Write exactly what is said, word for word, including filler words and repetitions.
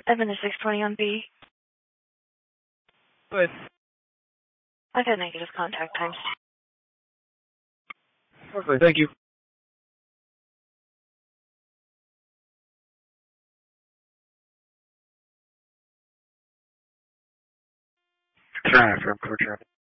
Evan is six twenty on B. Good. I've had negative contact times. Okay, thank you. Turn from Court Traffic.